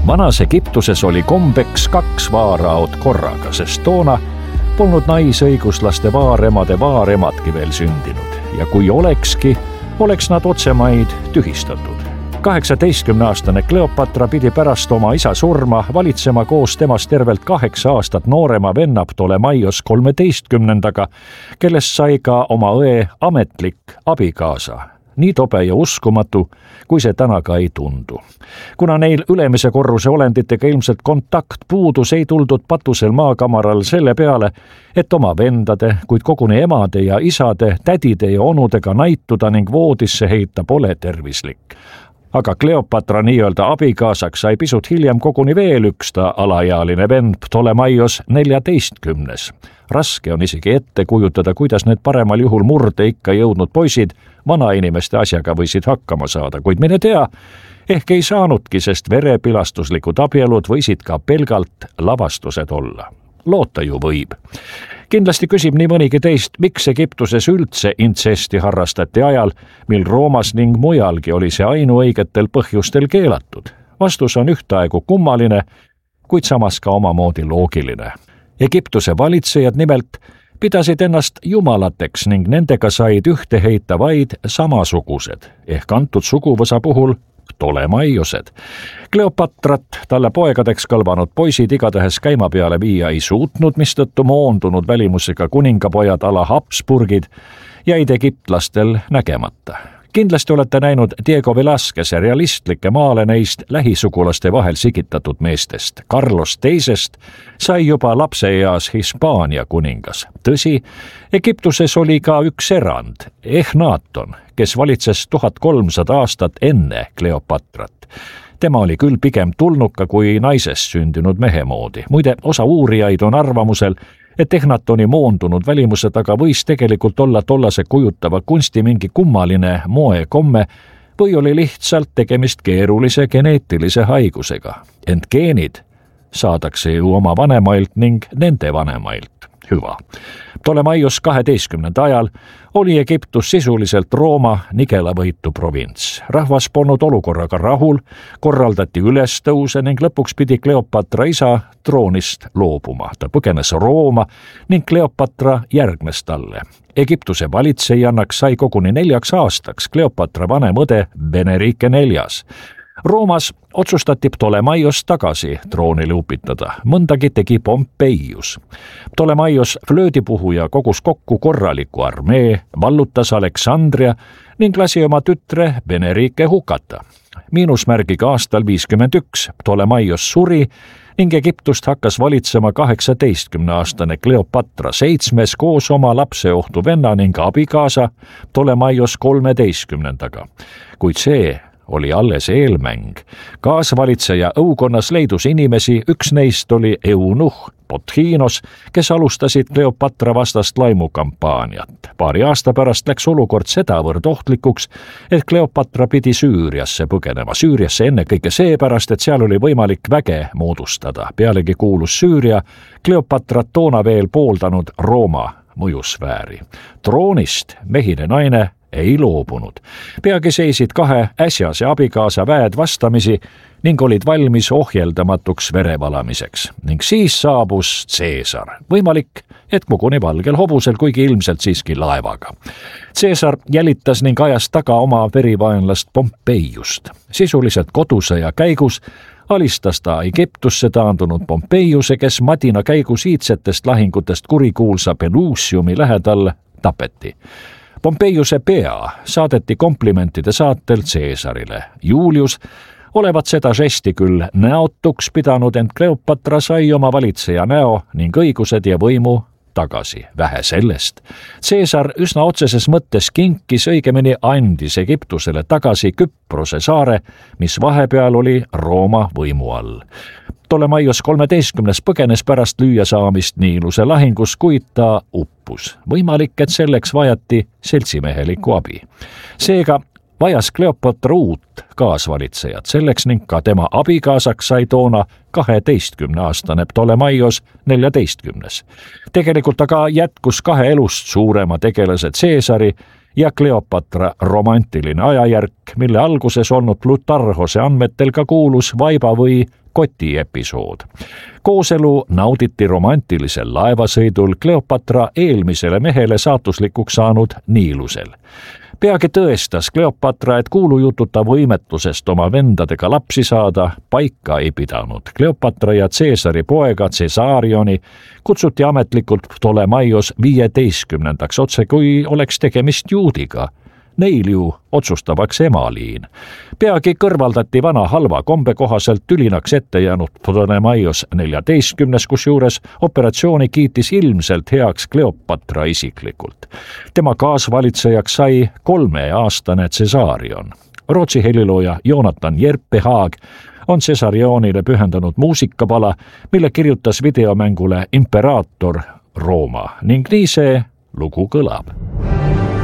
Vanas Egiptuses oli kombeks 2 vaaraot korraga, sest toona polnud naisõiguslaste vaaremade vaaremadki veel sündinud ja kui olekski, oleks nad otsemaid tühistatud. 18-aastane Kleopatra pidi pärast oma isa surma valitsema koos temast tervelt 8 aastat noorema venna Ptolemaios 13-ndaga, kellest sai ka oma õe ametlik abikaasa. Nii tobe ja uskumatu, kui see täna ka ei tundu. Kuna neil ülemise korruse olenditega ilmselt kontakt puudus, ei tuldud patusel maakamaral selle peale, et oma vendade, kuid koguni emade ja isade, tädide ja onudega naituda ning voodisse heita pole tervislik. Aga Kleopatra nii-öelda abikaasaks sai pisut hiljem koguni veel üks ta alaealine vend Ptolemaios 14. Raske on isegi ette kujutada, kuidas need paremal juhul murde ikka jõudnud poisid vanainimeste asjaga võisid hakkama saada, kuid mine tea, ehk ei saanudki, sest verepilastuslikud abielud võisid ka pelgalt lavastused olla. Loota ju võib. Kindlasti küsib nii mõnigi teist, miks Egiptuses üldse intsesti harrastati ajal, mil Roomas ning mujalgi oli see ainuõigetel põhjustel keelatud. Vastus on ühtaegu kummaline, kuid samas ka omamoodi loogiline. Egiptuse valitsejad nimelt pidasid ennast jumalateks ning nendega said ühte heita vaid samasugused, ehk antud suguvõsa puhul Ptolemaiosed. Kleopatrat talle poegadeks kõlvanud poisid igatahes käima peale viia ei suutnud, mistõttu moondunud välimusega kuningapojad ala Habsburgid jäid egiptlastel nägemata. Kindlasti olete näinud Diego Velázquez realistlikke maale neist lähisugulaste vahel sigitatud meestest. Carlos teisest sai juba lapseeas Hispaania kuningas. Tõsi, Egiptuses oli ka üks erand, Ehnaton, kes valitses 1300 aastat enne Kleopatrat. Tema oli küll pigem tulnuka kui naisest sündinud mehe moodi. Muide, osa uurijaid on arvamusel, et Ehnatoni moondunud välimuse taga võis tegelikult olla tollase kujutava kunsti mingi kummaline moekomme või oli lihtsalt tegemist keerulise geneetilise haigusega. Ent geenid saadakse ju oma vanemailt ning nende vanemailt. Hüva. Ptolemaios 12. ajal oli Egiptus sisuliselt Rooma nigelavõitu provints. Rahvas polnud olukorraga rahul, korraldati ülestõuse ning lõpuks pidi Kleopatra isa troonist loobuma. Ta põgenes Rooma ning Kleopatra järgnes talle. Egiptuse valitsejannaks sai koguni 4 aastaks Kleopatra vanem õde Benerique 4. Roomas otsustati Ptolemaios tagasi troonile upitada. Mõndagi tegi Pompeius. Ptolemaios flöödipuhuja kogus kokku korraliku armee, vallutas Aleksandria ning lasi oma tütre Benerique hukata. Miinusmärgiga aastal 51 Ptolemaios suri ning Egiptust hakkas valitsema 18-aastane Kleopatra 7. koos oma lapseohtu venna ning abikaasa Ptolemaios 13. Kuid see oli alles eelmäng. Kaasvalitseja õukonnas leidus inimesi, üks neist oli eunuh Pothinos, kes alustasid Kleopatra vastast laimukampaaniat. Paari aasta pärast läks olukord sedavõrd ohtlikuks, et Kleopatra pidi Süüriasse põgenema. Süüriasse ennekõike seepärast, et seal oli võimalik väge moodustada. Pealegi kuulus Süüria Kleopatra toona veel pooldanud Rooma mõjusfääri. Troonist mehine naine ei loobunud. Peagi seisid 2 äsjase abikaasa väed vastamisi ning olid valmis ohjeldamatuks verevalamiseks. Ning siis saabus Caesar. Võimalik, et koguni valgel hobusel, kuigi ilmselt siiski laevaga. Caesar jälitas ning ajas taga oma verivaenlast Pompeiust. Sisuliselt kodusõja käigus alistas ta Egiptusse taandunud Pompeiuse, kes madina käigus iidsetest lahingutest kurikuulsa Pelusiumi lähedal tapeti. Pompeiuse pea saadeti komplimentide saatel Caesarile. Julius olevat seda žesti küll näotuks pidanud, ent Kleopatra sai oma valitseja näo ning õigused ja võimu tagasi. Vähe sellest. Caesar üsna otseses mõttes kinkis, õigemini andis Egiptusele tagasi Küprose saare, mis vahepeal oli Rooma võimu all. Ptolemaios 13. põgenes pärast lüüa saamist Niiluse lahingus, kuid ta uppus. Võimalik, et selleks vajati seltsimehelikku abi. Seega vajas Kleopatra uut kaasvalitsejat selleks ning ka tema abikaasaks sai toona 12-aastane Ptolemaios 14. Tegelikult aga jätkus 2 elust suurema tegelase Caesari ja Kleopatra romantiline ajajärk, mille alguses olnud Plutarhose andmetel ka kuulus vaiba või koti episood. Kooselu nauditi romantilisel laevasõidul Kleopatra eelmisele mehele saatuslikuks saanud Niilusel. Peagi tõestas Kleopatra, et kuulujututa võimetusest oma vendadega lapsi saada paika ei pidanud. Kleopatra ja Caesari poega Caesarioni kutsuti ametlikult Ptolemaios 15. otse, kui oleks tegemist juudiga. Neil ju otsustavaks emaliin. Peagi kõrvaldati vana halva kombe kohaselt tülinaks ette jäänud Ptolemaios 14, kusjuures operatsiooni kiitis ilmselt heaks Kleopatra isiklikult. Tema kaasvalitsejaks sai 3-aastane Caesarion. Rootsi helilooja Jonathan Jerpehaag on Caesarionile pühendanud muusikapala, mille kirjutas videomängule Imperaator Rooma ning nii see lugu kõlab.